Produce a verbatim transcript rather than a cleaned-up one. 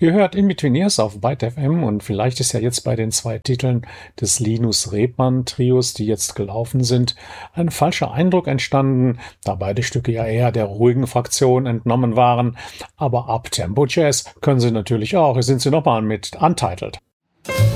Ihr hört In-Between-Ears auf Byte F M und vielleicht ist ja jetzt bei den zwei Titeln des Linus Rebmann Trios, die jetzt gelaufen sind, ein falscher Eindruck entstanden, da beide Stücke ja eher der ruhigen Fraktion entnommen waren. Aber Up-Tempo Jazz können sie natürlich auch. Hier sind sie nochmal mit Untitled.